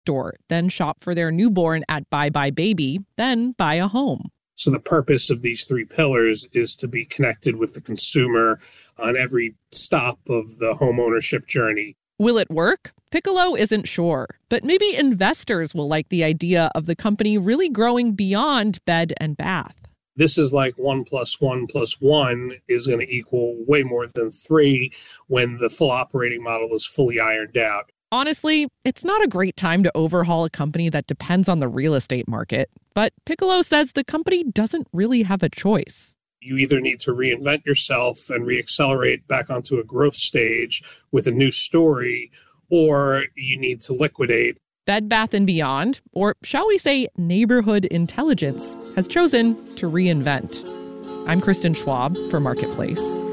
store, then shop for their newborn at Buy Buy Baby, then buy a home. So the purpose of these three pillars is to be connected with the consumer on every stop of the home ownership journey. Will it work? Piccolo isn't sure, but maybe investors will like the idea of the company really growing beyond bed and bath. This is like 1 + 1 + 1 is going to equal way more than 3 when the full operating model is fully ironed out. Honestly, it's not a great time to overhaul a company that depends on the real estate market. But Piccolo says the company doesn't really have a choice. You either need to reinvent yourself and reaccelerate back onto a growth stage with a new story, or you need to liquidate. Bed Bath & Beyond, or shall we say neighborhood intelligence, has chosen to reinvent. I'm Kristen Schwab for Marketplace.